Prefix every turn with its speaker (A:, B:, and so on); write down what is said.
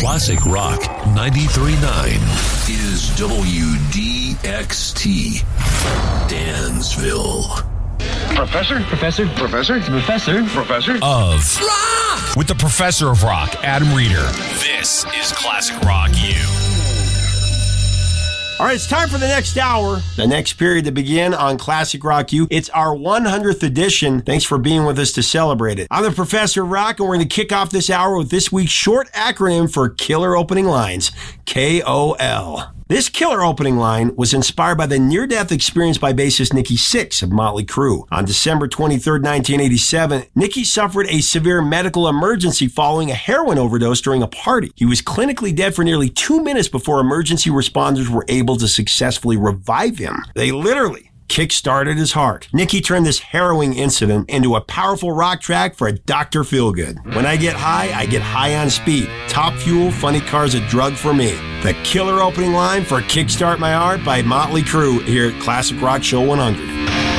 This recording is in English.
A: Classic Rock 93.9 is WDXT, Dansville.
B: Professor
A: Of Rock! With the Professor of Rock, Adam Reeder. This is Classic Rock U.
C: All right, it's time for the next hour, the next period to begin on Classic Rock U. It's our 100th edition. Thanks for being with us to celebrate it. I'm the Professor of Rock, and we're going to kick off this hour with this week's short acronym for Killer Opening Lines, KOL. This killer opening line was inspired by the near-death experience by bassist Nikki Sixx of Motley Crue. On December 23, 1987, Nikki suffered a severe medical emergency following a heroin overdose during a party. He was clinically dead for nearly 2 minutes before emergency responders were able to successfully revive him. They literally kick-started his heart. Nikki turned this harrowing incident into a powerful rock track for a Dr. Feelgood. When I get high on speed. Top Fuel, Funny Car's a drug for me. The killer opening line for Kickstart My Heart by Motley Crue here at Classic Rock Show 100.